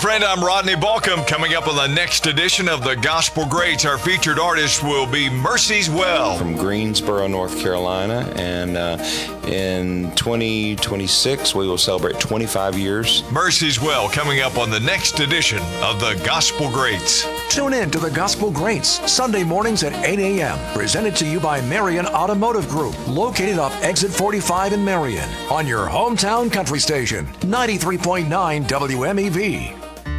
friend, I'm Rodney Balcom. Coming up on the next edition of the Gospel Greats, our featured artist will be Mercy's Well. From Greensboro, North Carolina, and in 2026, we will celebrate 25 years. Mercy's Well, coming up on the next edition of the Gospel Greats. Tune in to the Gospel Greats, Sunday mornings at 8 a.m. Presented to you by Marion Automotive Group, located off Exit 45 in Marion, on your hometown country station, 93.9 WMEV.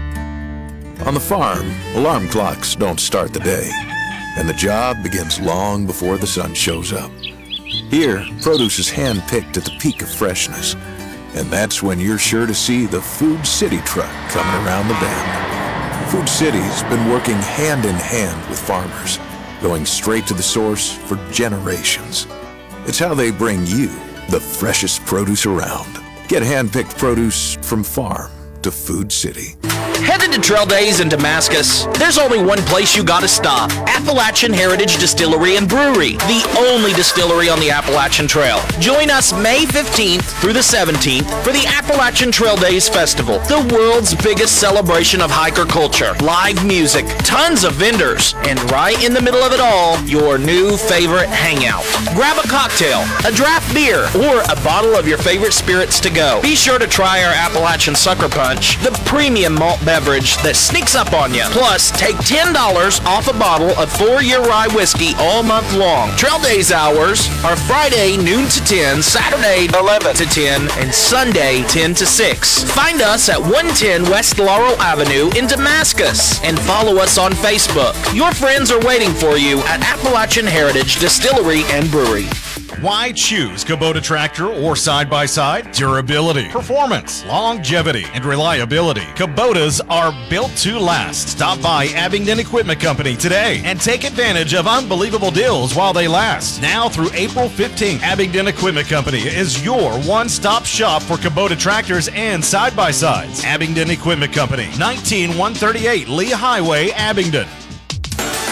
On the farm, alarm clocks don't start the day, and the job begins long before the sun shows up. Here, produce is hand-picked at the peak of freshness, and that's when you're sure to see the Food City truck coming around the bend. Food City's been working hand in hand with farmers, going straight to the source for generations. It's how they bring you the freshest produce around. Get hand-picked produce from farm to Food City. Headed to Trail Days in Damascus? There's only one place you gotta stop. Appalachian Heritage Distillery and Brewery, the only distillery on the Appalachian Trail. Join us May 15th through the 17th for the Appalachian Trail Days Festival, the world's biggest celebration of hiker culture. Live music, tons of vendors, and right in the middle of it all, your new favorite hangout. Grab a cocktail, a draft beer, or a bottle of your favorite spirits to go. Be sure to try our Appalachian Sucker Punch, the premium malt beverage that sneaks up on you. Plus, take $10 off a bottle of 4-year rye whiskey all month long. Trail Days hours are Friday noon to 10, Saturday 11 to 10, and Sunday 10 to 6. Find us at 110 West Laurel Avenue in Damascus and follow us on Facebook. Your friends are waiting for you at Appalachian Heritage Distillery and Brewery. Why choose Kubota tractor or side-by-side? Durability, performance, longevity, and reliability. Kubotas are built to last. Stop by Abingdon Equipment Company today and take advantage of unbelievable deals while they last. Now through April 15th, Abingdon Equipment Company is your one-stop shop for Kubota tractors and side-by-sides. Abingdon Equipment Company, 19138 Lee Highway, Abingdon.